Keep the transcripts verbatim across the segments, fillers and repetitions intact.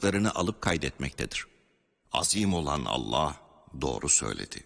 yaptıklarını alıp kaydetmektedir. Azim olan Allah doğru söyledi.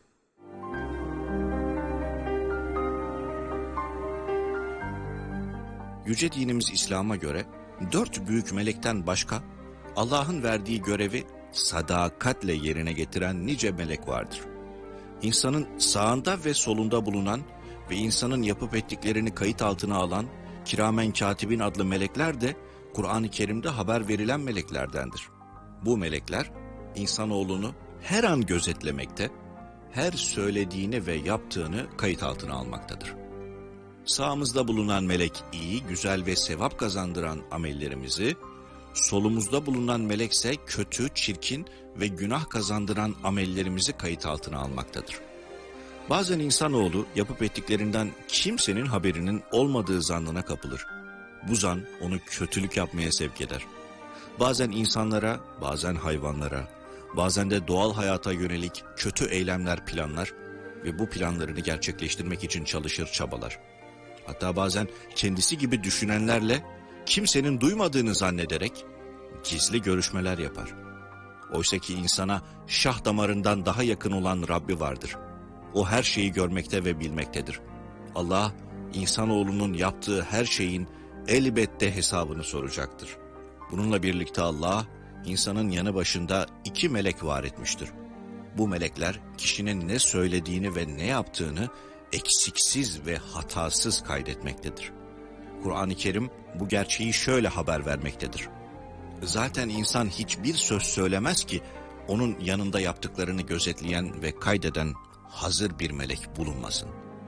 Yüce dinimiz İslam'a göre dört büyük melekten başka Allah'ın verdiği görevi sadakatle yerine getiren nice melek vardır. İnsanın sağında ve solunda bulunan ve insanın yapıp ettiklerini kayıt altına alan Kiramen Katibin adlı melekler de Kur'an-ı Kerim'de haber verilen meleklerdendir. Bu melekler insanoğlunu her an gözetlemekte, her söylediğini ve yaptığını kayıt altına almaktadır. Sağımızda bulunan melek iyi, güzel ve sevap kazandıran amellerimizi, solumuzda bulunan melekse kötü, çirkin ve günah kazandıran amellerimizi kayıt altına almaktadır. Bazen insanoğlu yapıp ettiklerinden kimsenin haberinin olmadığı zannına kapılır. Bu zan onu kötülük yapmaya sevk eder. Bazen insanlara, bazen hayvanlara, bazen de doğal hayata yönelik kötü eylemler planlar ve bu planlarını gerçekleştirmek için çalışır, çabalar. Hatta bazen kendisi gibi düşünenlerle kimsenin duymadığını zannederek gizli görüşmeler yapar. Oysa ki insana şah damarından daha yakın olan Rabbi vardır. O her şeyi görmekte ve bilmektedir. Allah, insanoğlunun yaptığı her şeyin elbette hesabını soracaktır. Bununla birlikte Allah, insanın yanı başında iki melek var etmiştir. Bu melekler kişinin ne söylediğini ve ne yaptığını eksiksiz ve hatasız kaydetmektedir. Kur'an-ı Kerim bu gerçeği şöyle haber vermektedir. Zaten insan hiçbir söz söylemez ki onun yanında yaptıklarını gözetleyen ve kaydeden hazır bir melek bulunmasın.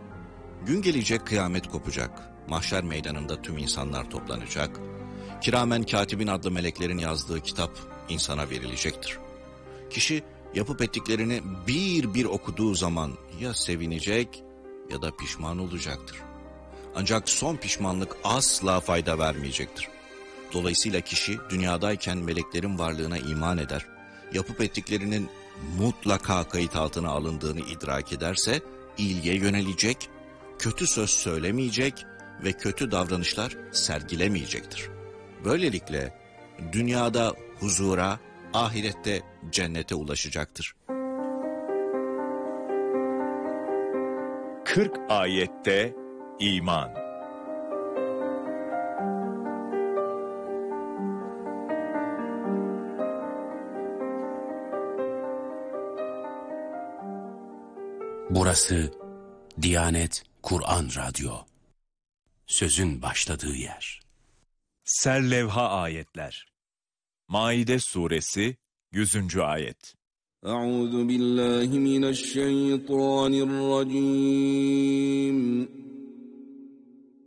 Gün gelecek, kıyamet kopacak. Mahşer meydanında tüm insanlar toplanacak. Kiramen Katibin adlı meleklerin yazdığı kitap insana verilecektir. Kişi yapıp ettiklerini bir bir okuduğu zaman ya sevinecek ya da pişman olacaktır. Ancak son pişmanlık asla fayda vermeyecektir. Dolayısıyla kişi dünyadayken meleklerin varlığına iman eder, yapıp ettiklerinin mutlaka kayıt altına alındığını idrak ederse iyiliğe yönelecek, kötü söz söylemeyecek ve kötü davranışlar sergilemeyecektir. Böylelikle dünyada huzura, ahirette cennete ulaşacaktır. kırk ayette iman. Burası Diyanet Kur'an Radyo. Sözün başladığı yer. Serlevha ayetler. Maide suresi yüzüncü ayet. Euzu billahi mineşşeytanirracim.